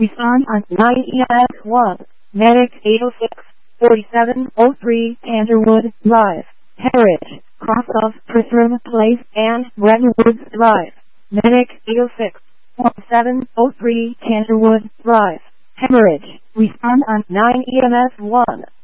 Respond on 9 EMS 1. Medic 806, 4703 Canterwood Drive, Hemorrhage, cross of Prisroom Place and Redwoods Drive. Medic 806, 4703 Canterwood Drive, Hemorrhage. Respond on 9 EMS 1.